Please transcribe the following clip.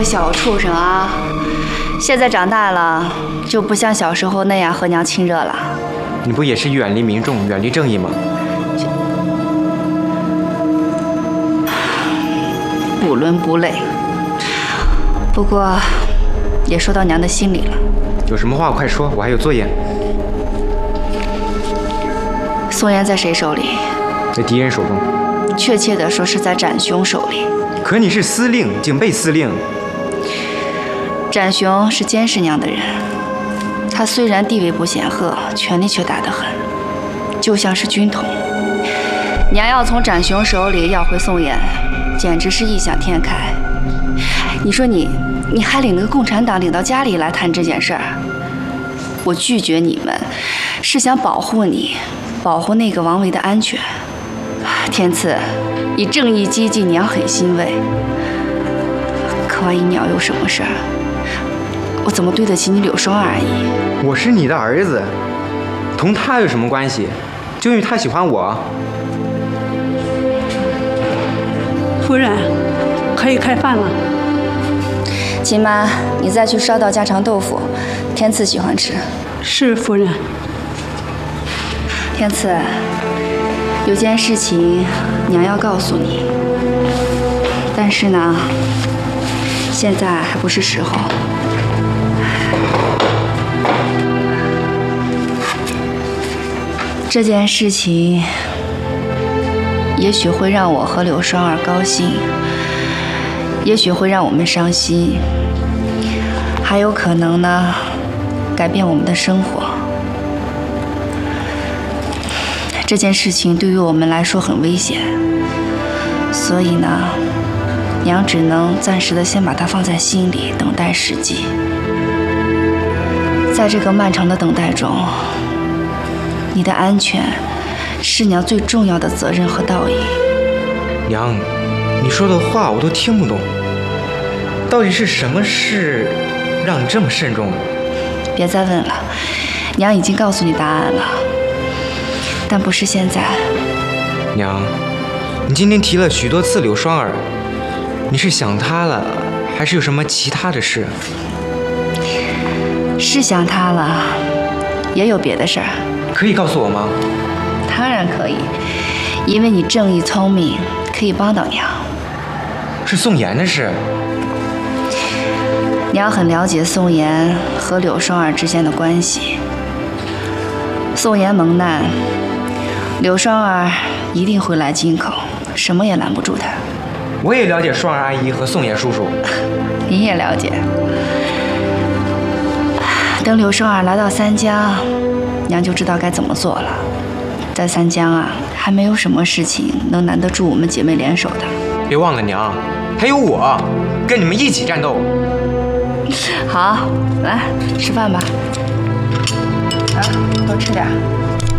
个小畜生啊！现在长大了，就不像小时候那样和娘亲热了。 你不也是远离民众、远离正义吗？ 不伦不类。不过，也说到娘的心里了。 有什么话快说，我还有作业。 宋妍在谁手里？ 在敌人手中。 确切的说是在展雄手里。 可你是司令，警备司令。 展雄是监视娘的人，他虽然地位不显赫，权力却大得很，就像是军统。娘要从展雄手里要回宋妍，简直是异想天开。你说你还领那个共产党领到家里来谈这件事儿？我拒绝你们，是想保护你，保护那个王维的安全。天赐，你正义激进，娘很欣慰。可万一娘有什么事儿，我怎么对得起你柳双儿阿姨？ 我是你的儿子，同他有什么关系？就因为他喜欢我。 夫人，可以开饭了。 秦妈，你再去烧道家常豆腐，天赐喜欢吃。 是夫人。 天赐，有件事情娘要告诉你，但是呢，现在还不是时候。这件事情也许会让我和柳双儿高兴，也许会让我们伤心，还有可能呢，改变我们的生活。这件事情对于我们来说很危险，所以呢，娘只能暂时的先把它放在心里，等待时机。在这个漫长的等待中，你的安全是娘最重要的责任和道义。 娘，你说的话我都听不懂，到底是什么事让你这么慎重？ 别再问了，娘已经告诉你答案了，但不是现在。 娘，你今天提了许多次柳双儿，你是想她了，还是有什么其他的事？ 是想她了，也有别的事儿。 可以告诉我吗？ 当然可以，因为你正义聪明，可以帮到娘。 是宋妍的事。 娘很了解宋妍和柳双儿之间的关系。宋妍蒙难，柳双儿一定会来京口，什么也拦不住她。 我也了解双儿阿姨和宋妍叔叔。 你也了解。等柳双儿来到三江，娘就知道该怎么做了。在三江啊，还没有什么事情能难得住我们姐妹联手的。 别忘了娘，还有我，跟你们一起战斗。 好，来吃饭吧。啊，多吃点。